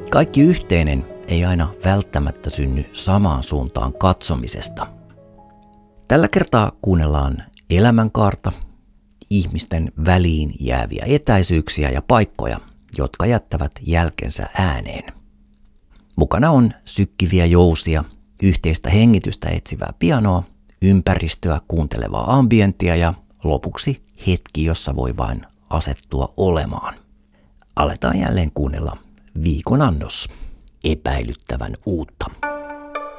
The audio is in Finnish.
Kaikki yhteinen ei aina välttämättä synny samaan suuntaan katsomisesta. Tällä kertaa kuunnellaan elämänkaarta, ihmisten väliin jääviä etäisyyksiä ja paikkoja, jotka jättävät jälkensä ääneen. Mukana on sykkiviä jousia, yhteistä hengitystä etsivää pianoa, ympäristöä kuuntelevaa ambienttia ja lopuksi hetki, jossa voi vain asettua olemaan. Aletaan jälleen kuunnella viikon annos epäilyttävän uutta.